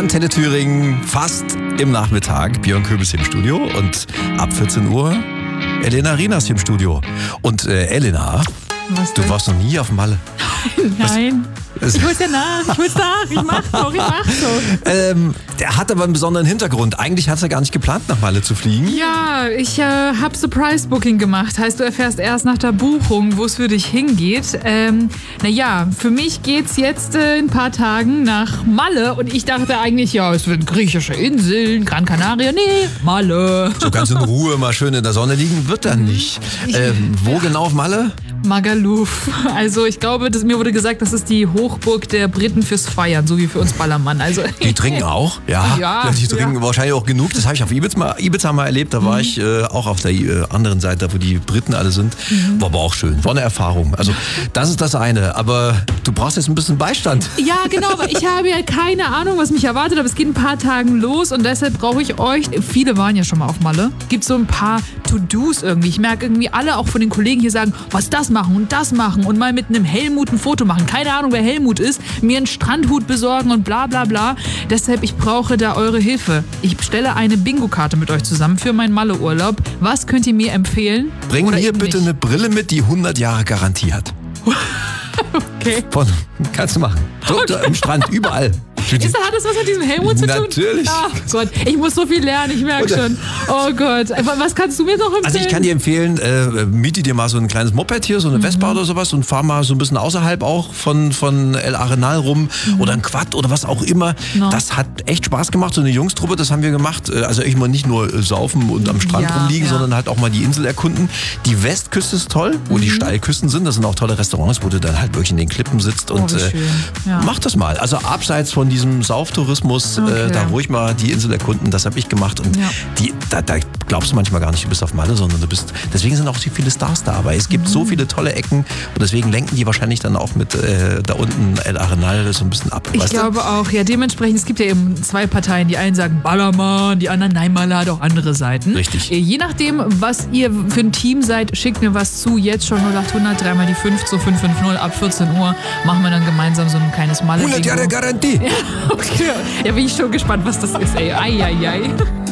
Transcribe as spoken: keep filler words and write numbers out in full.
Antenne Thüringen, fast im Nachmittag. Björn Köbels im Studio und ab vierzehn Uhr Elena Rienas im Studio. Und äh, Elena, Was du denn? warst noch nie auf Malle. Nein. Was? Ich hol's ja nach, ich hol's nach, ich mach doch, ich mach doch. Ähm, der hat aber einen besonderen Hintergrund. Eigentlich hat er gar nicht geplant, nach Malle zu fliegen. Ja, ich äh, habe Surprise Booking gemacht. Heißt, du erfährst erst nach der Buchung, wo es für dich hingeht. Ähm, naja, für mich geht's jetzt äh, in ein paar Tagen nach Malle. Und ich dachte eigentlich, ja, es wird griechische Inseln, Gran Canaria. Nee, Malle. So ganz in Ruhe mal schön in der Sonne liegen, wird dann nicht. Ähm, wo genau auf Malle? Magaluf. Also ich glaube, das, mir wurde gesagt, das ist die Hochburg der Briten fürs Feiern, so wie für uns Ballermann. Also Die trinken auch, ja. Ja, die trinken ja. wahrscheinlich auch genug. Das habe ich auf Ibiza mal, Ibiza mal erlebt. Da war ich äh, auch auf der äh, anderen Seite, wo die Briten alle sind. War aber auch schön. War eine Erfahrung. Also das ist das eine. Aber du brauchst jetzt ein bisschen Beistand. Ja, genau, weil ich habe ja keine Ahnung, was mich erwartet, aber es geht ein paar Tagen los und deshalb brauche ich euch. Viele waren ja schon mal auf Malle. Gibt so ein paar To-Dos irgendwie. Ich merke irgendwie alle auch von den Kollegen hier sagen, was das machen und das machen und mal mit einem Helmut ein Foto machen. Keine Ahnung, wer Helmut ist. Mir einen Strandhut besorgen und bla bla bla. Deshalb, ich brauche da eure Hilfe. Ich stelle eine Bingo-Karte mit euch zusammen für meinen Malle-Urlaub. Was könnt ihr mir empfehlen? Bring Oder mir eben bitte nicht? eine Brille mit, die hundert Jahre Garantie hat. Okay. Von, kannst du machen. So, da im Strand, überall. Ist, hat das was mit diesem Helmut zu tun? Natürlich. Ach Gott, ich muss so viel lernen, ich merke schon. Oh Gott, was kannst du mir noch empfehlen? Also ich kann dir empfehlen, äh, miete dir mal so ein kleines Moped hier, so eine Vespa oder sowas und fahr mal so ein bisschen außerhalb auch von, von El Arenal rum oder ein Quad oder was auch immer. No. Das hat echt Spaß gemacht, so eine Jungstruppe, das haben wir gemacht. Äh, Also ich mal nicht nur äh, saufen und am Strand Ja, rumliegen, ja. sondern halt auch mal die Insel erkunden. Die Westküste ist toll, wo die Steilküsten sind. Das sind auch tolle Restaurants, wo du dann halt wirklich in den Klippen sitzt. Und wie äh, schön. Ja. mach das mal. Also abseits von diesem Sauftourismus, Okay. äh, da ruhig mal die Insel erkunden, das habe ich gemacht. Und Ja. die, da, da glaubst du manchmal gar nicht, du bist auf Malle, sondern du bist, deswegen sind auch so viele Stars da. Aber es gibt so viele tolle Ecken und deswegen lenken die wahrscheinlich dann auch mit äh, da unten El Arenal so ein bisschen ab. Ich weißt glaube auch, ja, dementsprechend, es gibt ja eben zwei Parteien. Die einen sagen Ballermann, die anderen nein, Malle hat auch andere Seiten. Richtig. Äh, Je nachdem, was ihr für ein Team seid, schickt mir was zu. Jetzt schon null acht hundert, dreimal die fünf zu fünf fünf null. Ab vierzehn Uhr machen wir dann gemeinsam so ein kleines Malle. hundert Jahre Garantie. Okay. Ja, bin ich schon gespannt, was das ist, ey. Ei, ei, ei.